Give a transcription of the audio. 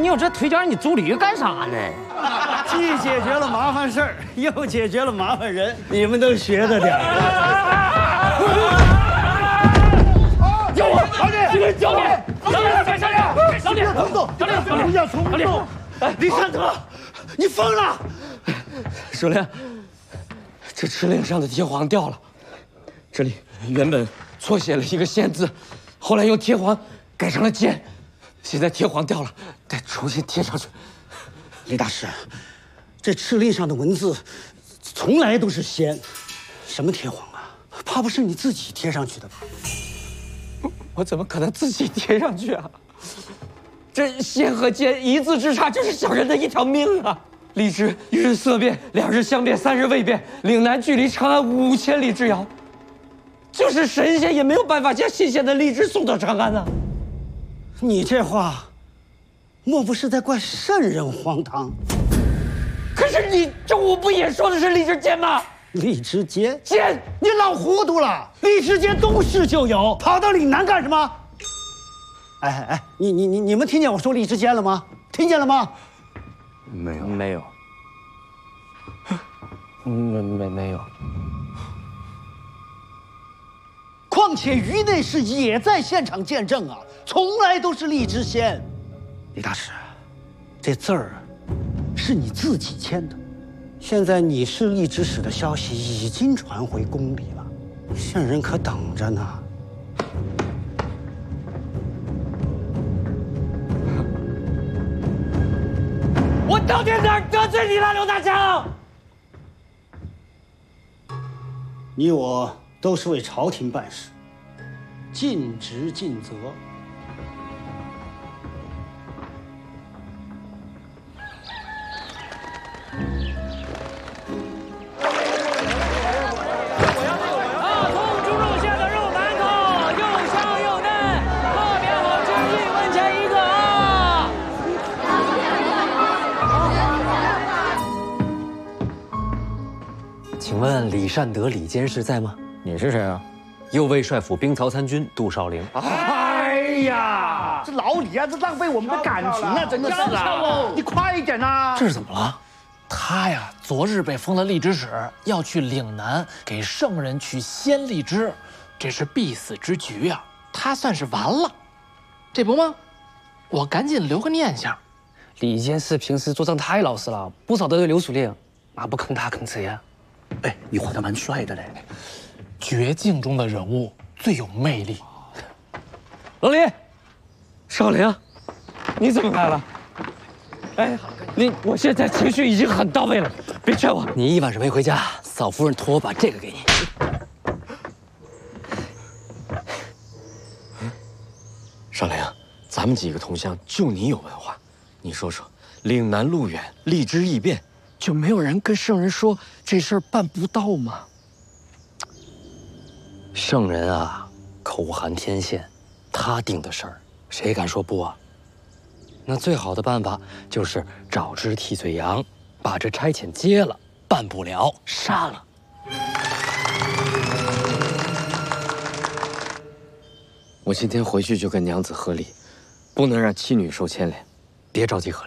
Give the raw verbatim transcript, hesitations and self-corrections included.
你有这腿脚，你走驴干啥呢？ 既解决了麻烦事儿，又解决了麻烦人，你们都学着点儿。 教我，老李，教我，老李，老李，老李， 冲动， 老李，老李， 不要冲动！哎，李善德，你疯了！ 首领，这敕令上的铁黄掉了，这里原本错写了一个“县”字，后来用铁黄改成了“监”，现在铁黄掉了，得重新贴上去。 李大师，这敕令上的文字从来都是“县”，什么铁黄啊？怕不是你自己贴上去的吧？ 我我怎么可能自己贴上去啊？这“县”和“监”一字之差，就是小人的一条命啊！荔枝一日色变，两日相变，三日未变，岭南距离长安五千里之遥，就是神仙也没有办法将新鲜的荔枝送到长安啊！ 你这话，莫不是在怪圣人荒唐？ 可是你中午不也说的是荔枝尖吗？ 荔枝尖， 尖， 你老糊涂了！荔枝尖东市就有，跑到岭南干什么？哎哎哎，你你你你们听见我说荔枝尖了吗？听见了吗？ 没有，没有，没没没有。 况且于内侍也在现场见证啊，从来都是荔枝仙。李大师，这字儿是你自己签的，现在你是荔枝使的消息已经传回宫里了，圣人可等着呢。 我到底哪儿得罪你了，刘大强？ 你我都是为朝廷办事，尽职尽责。 大葱猪肉馅的肉馒头，又香又嫩，特别好吃，一文钱一个啊！ 请问李善德、李监事在吗？ 你是谁啊？ 右卫帅府兵曹参军杜少陵。 哎呀，这老李啊，这浪费我们的感情啊，真的是啊！你快一点呐！ 这是怎么了？他呀，昨日被封了荔枝使，要去岭南给圣人取鲜荔枝，这是必死之局啊！他算是完了，这不吗？我赶紧留个念想。 李监事平时做账太老实了，不少得罪刘署令，哪不吭他吭谁呀？ 哎，你画的蛮帅的嘞，绝境中的人物最有魅力。 老李，少陵，你怎么来了？哎，你，我现在情绪已经很到位了，别劝我。 你一晚上没回家，嫂夫人托我把这个给你。 少陵，咱们几个同乡就你有文化，你说说，岭南路远，荔枝易变， 就没有人跟圣人说这事儿办不到吗？圣人啊，口含天线，他定的事儿，谁敢说不啊？那最好的办法就是找只替罪羊，把这差遣接了，办不了杀了。 我今天回去就跟娘子和离，不能让妻女受牵连。 别着急和